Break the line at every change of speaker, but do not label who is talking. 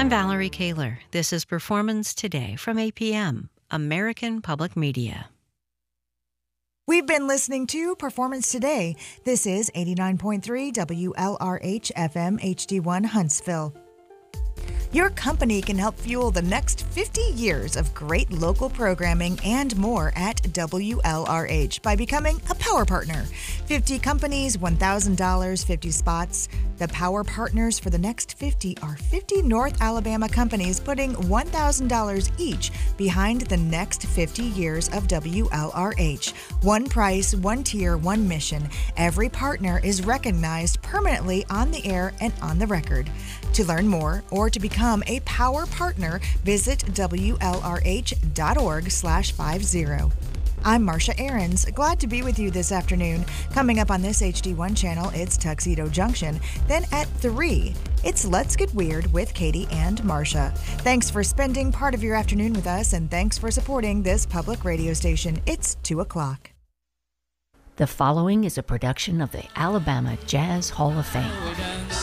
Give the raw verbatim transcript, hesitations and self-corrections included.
I'm Valerie Kaler. This is Performance Today from A P M, American Public Media.
We've been listening to Performance Today. This is eighty-nine point three W L R H F M H D one Huntsville. Your company can help fuel the next fifty years of great local programming and more at W L R H by becoming a Power Partner. fifty companies, one thousand dollars, fifty spots. The Power Partners for the next fifty are fifty North Alabama companies putting one thousand dollars each behind the next fifty years of W L R H. One price, one tier, one mission. Every partner is recognized permanently on the air and on the record. To learn more or to become a Power Partner, visit W L R H dot org slash fifty. I'm Marcia Ahrens. Glad to be with you this afternoon. Coming up on this H D one channel, it's Tuxedo Junction. Then at three, it's Let's Get Weird with Katie and Marcia. Thanks for spending part of your afternoon with us, and thanks for supporting this public radio station. It's two o'clock.
The following is a production of the Alabama Jazz Hall of Fame.